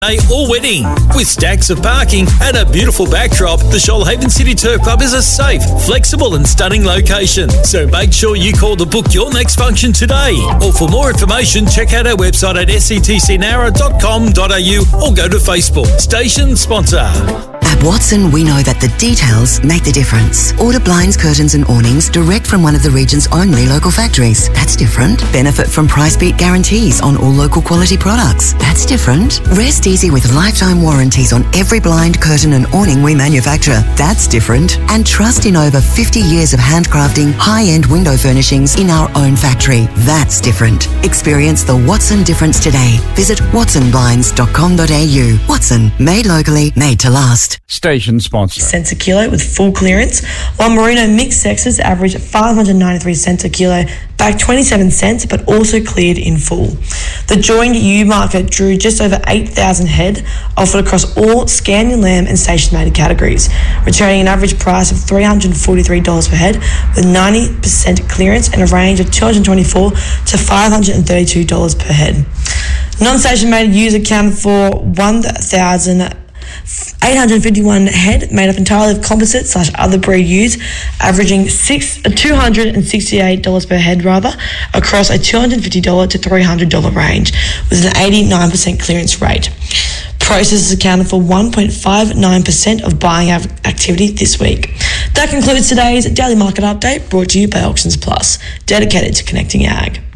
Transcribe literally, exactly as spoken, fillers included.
Day or wedding. With stacks of parking and a beautiful backdrop, the Shoalhaven City Turf Club is a safe, flexible and stunning location. So make sure you call to book your next function today. Or for more information, check out our website at s c t c nara dot com dot a u or go to Facebook. Station sponsor. At Watson, we know that the details make the difference. Order blinds, curtains and awnings direct from one of the region's only local factories. That's different. Benefit from price beat guarantees on all local quality products. That's different. Rest easy with lifetime warranties on every blind, curtain and awning we manufacture. That's different. And trust in over fifty years of handcrafting high-end window furnishings in our own factory. That's different. Experience the Watson difference today. Visit watson blinds dot com dot a u. Watson, made locally, made to last. Station sponsor. Cents a kilo with full clearance, while Merino mixed sexes average five hundred ninety-three cents a kilo, back twenty-seven cents, but also cleared in full. The joined ewe market drew just over eight thousand head, offered across all Scandinavian lamb and station-mated categories, returning an average price of three hundred forty-three dollars per head, with ninety percent clearance and a range of two hundred twenty-four dollars to five hundred thirty-two dollars per head. Non-station-mated ewes accounted for one thousand eight hundred fifty-one head, made up entirely of composite slash other breed ewes, averaging six, two hundred sixty-eight dollars per head rather, across a two hundred fifty dollars to three hundred dollars range, with an eighty-nine percent clearance rate. Processors accounted for one point five nine percent of buying activity this week. That concludes today's Daily Market Update, brought to you by Auctions Plus, dedicated to connecting ag.